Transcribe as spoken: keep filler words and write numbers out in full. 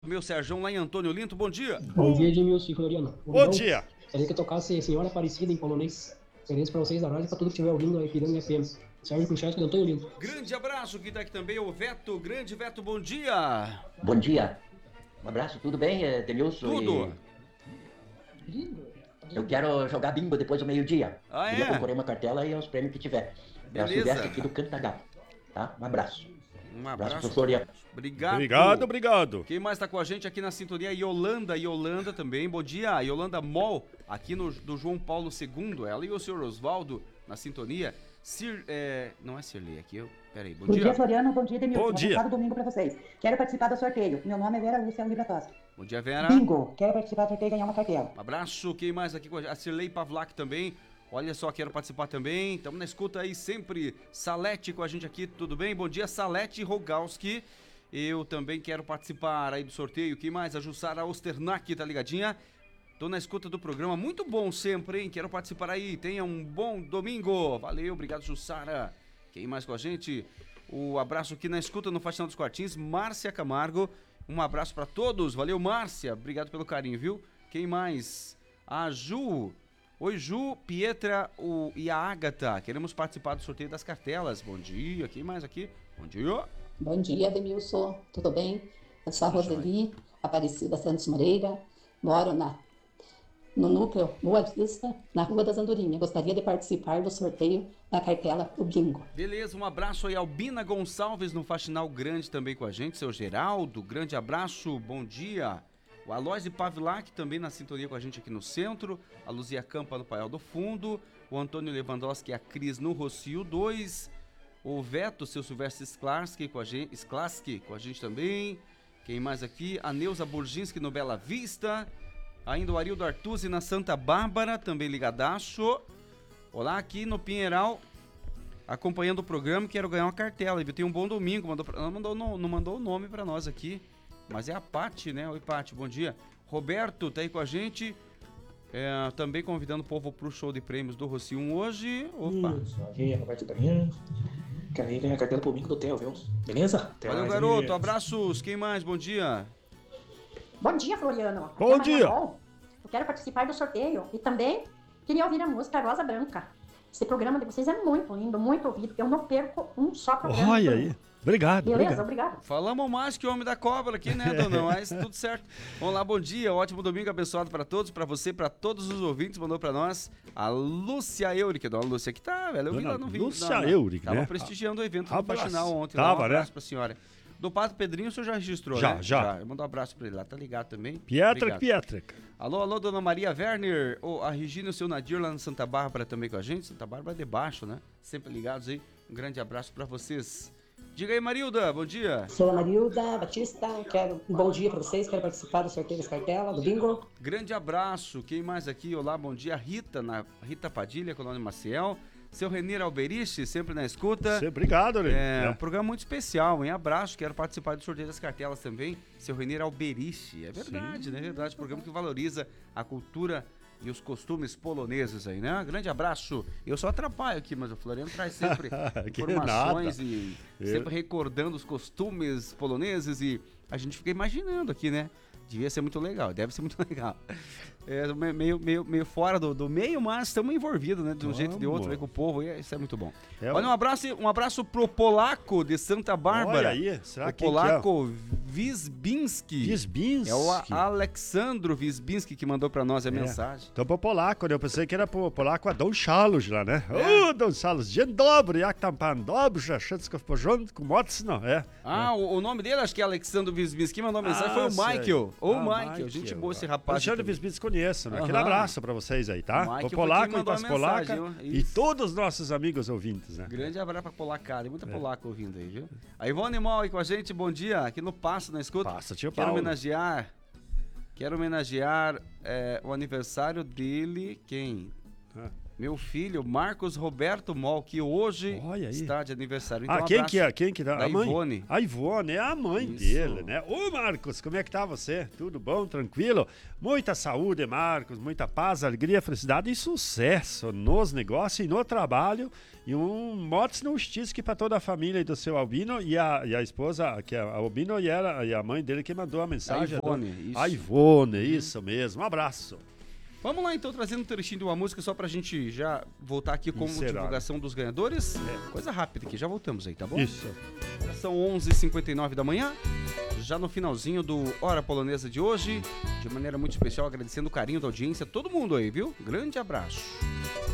Meu Serjão lá em Antônio Linto, bom dia. Bom dia, Edmilson e Floriano. Bom dia. Queria que eu tocasse Senhora Aparecida em polonês. Experiência pra vocês da rádio e pra tudo que estiver ouvindo a Ipiranga F M. Sérgio Puchat de Antônio Linto. Grande abraço, que tá aqui também o Veto. Grande Veto, bom dia. Bom dia. Um abraço, tudo bem, Edmilson? Tudo. E... Eu quero jogar bingo depois do meio-dia. Ah, é? Queria concorrer uma cartela e os prêmios que tiver. É o Beleza. Silvestre aqui do Cantagato. Tá? Um abraço. Um Um abraço abraço. pro Floriano. Obrigado. Obrigado, obrigado. Quem mais tá com a gente aqui na sintonia? Yolanda, Yolanda também. Bom dia, Yolanda Mol, aqui no, do João Paulo segundo. Ela e o senhor Osvaldo na sintonia. Sir, é, não é Sirley aqui, eu... Peraí, bom, Bom dia. dia, Floriano. Bom dia, Demilson. Bom dia. Sábado domingo pra vocês. Quero participar do sorteio. Meu nome é Vera Lúcia Libra Tosse. Bom dia, Vera. Bingo. Quero participar do sorteio e ganhar uma cartela. Um abraço, quem mais aqui com a gente? A Sirley Pavlak também. Olha só, quero participar também. Estamos na escuta aí sempre. Salete com a gente aqui, tudo bem? Bom dia, Salete Rogalski. Eu também quero participar aí do sorteio. Quem mais? A Jussara Osternak, tá ligadinha? Tô na escuta do programa. Muito bom sempre, hein? Quero participar aí. Tenha um bom domingo. Valeu, obrigado, Jussara. Quem mais com a gente? O abraço aqui na escuta no Faxinal dos Quartins, Márcia Camargo. Um abraço pra todos. Valeu, Márcia. Obrigado pelo carinho, viu? Quem mais? A Ju. Oi, Ju, Pietra o, e a Ágata. Queremos participar do sorteio das cartelas. Bom dia. Quem mais aqui? Bom dia. Bom dia, Demilson. Tudo bem? Eu sou a Roseli, Aparecida Santos Moreira. Moro na, no núcleo Boa Vista, na Rua das Andorinhas. Gostaria de participar do sorteio da cartela do Bingo. Beleza, um abraço aí, Albina Gonçalves no Faxinal Grande também com a gente. Seu Geraldo, grande abraço, bom dia. O Aloysio Pavlak também na sintonia com a gente aqui no centro. A Luzia Campa no Paial do Fundo. O Antônio Lewandowski e a Cris no Rocio dois. O Veto, seu Silvestre Sklarski com a gente, Sklarski com a gente também. Quem mais aqui? A Neuza Burginski no Bela Vista. Ainda o Arildo Artuzzi na Santa Bárbara, também ligadaço. Olá, aqui no Pinheiral, acompanhando o programa, quero ganhar uma cartela. Ele tem um bom domingo, mandou pra, não, mandou, não, não mandou o nome pra nós aqui, mas é a Pati, né? Oi, Pati, bom dia. Roberto tá aí com a gente, é, também convidando o povo pro show de prêmios do Rocio um hoje. Opa. Isso, aqui é Roberto Caminha. Quero ir ganhar a cartela pro bingo do hotel, viu? Beleza? Até Valeu, mais, garoto, amigos. abraços. Quem mais? Bom dia. Bom dia, Floriano. Aqui Bom é a Maria dia. Bol. Eu quero participar do sorteio e também queria ouvir a música Rosa Branca. Esse programa de vocês é muito lindo, muito ouvido. Eu não perco um só programa. Olha aí. Obrigado, Beleza, obrigado. obrigado. Falamos mais que o Homem da Cobra aqui, né, dona? Mas tudo certo. Vamos lá, bom dia, ótimo domingo abençoado para todos, para você, para todos os ouvintes. Mandou para nós a Lúcia Euric, dona Lúcia, que tá, velho, eu vi Dona lá no vídeo. Lúcia não, não. Euric, Tava né? prestigiando o evento do Rapaz, Faxinal ontem. tava, lá, um abraço né? pra senhora. Do Padre Pedrinho, o senhor já registrou, Já, né? já. Eu mando um abraço pra ele lá, tá ligado também? Pietra, Obrigado. Pietra. Alô, alô, dona Maria Werner, oh, a Regina e o seu Nadir lá na Santa Bárbara também com a gente. Santa Bárbara de baixo, né? Sempre ligados aí. Um grande abraço pra vocês. Diga aí, Marilda, bom dia. Sou a Marilda Batista, quero um bom dia para vocês, quero participar do sorteio das cartelas, do bingo. Grande abraço. Quem mais aqui? Olá, bom dia. Rita, na Rita Padilha, Colônia Maciel. Seu Renir Alberiche, sempre na escuta. Você, obrigado, né? É um programa muito especial, hein? Abraço, quero participar do sorteio das cartelas também. Seu Renir Alberiche. É verdade, Sim. né? É verdade. Programa que valoriza a cultura e os costumes poloneses aí, né? Grande abraço. Eu só atrapalho aqui, mas o Floriano traz sempre Que informações nada. e Eu- sempre recordando os costumes poloneses e a gente fica imaginando aqui, né? Devia ser muito legal, deve ser muito legal. É me- meio, meio, meio fora do, do meio, mas estamos envolvidos, né? De um jeito ou de outro, Vamos. aí com o povo, e isso é muito bom. É, Olha, um abraço, um abraço pro Polaco de Santa Bárbara. Olha aí, será o quem que Polaco Wisbinski. Wisbinski. É o A- Alexandro Wisbinski que mandou pra nós a mensagem. Então pro polaco, né? Eu pensei que era pro polaco a Dom Charles lá, né? É. Ô, Dom Charles, dzień dobry, jak tam pan? Dobrze, wszystko w porządku, mocno, é. Ah, o, o nome dele, acho que é Alexandro Wisbinski, que mandou a mensagem, foi o Ah, sei. Michael. Ô, Ah, Michael, gente boa esse rapaz. Alexandre também. Wisbinski conheço, né? Aquele Aham. abraço pra vocês aí, tá? O Michael O foi polaco quem e mandou pras a polacas mensagem, e isso. todos os nossos amigos ouvintes, né? Grande abraço pra polacada, muita polaca ouvindo aí, viu? A Ivone Mal aí com a gente, bom dia, aqui no Passo, na escuta. Passa, tio Quero Paulo. homenagear, quero homenagear é, o aniversário dele, quem? Ah. Meu filho, Marcos Roberto Mol, que hoje Olha aí. está de aniversário. Então, Ah, um quem abraço que é? Quem que tá? da A mãe? Ivone. A Ivone, é a mãe Isso. dele, né? Ô, Marcos, como é que tá você? Tudo bom? Tranquilo? Muita saúde, Marcos, muita paz, alegria, felicidade e sucesso nos negócios e no trabalho. E um motes no Stisk para toda a família do seu Albino e a, e a esposa, que é a Albino, e, era, e a mãe dele que mandou a mensagem. A Ivone, isso. A Ivone, isso mesmo. Um abraço. Vamos lá, então, trazendo um trechinho de uma música só pra gente já voltar aqui com Encerrar. divulgação dos ganhadores. É, coisa rápida aqui, já voltamos aí, tá bom? Isso. São onze e cinquenta e nove da manhã, já no finalzinho do Hora Polonesa de hoje. De maneira muito especial, agradecendo o carinho da audiência, todo mundo aí, viu? Grande abraço.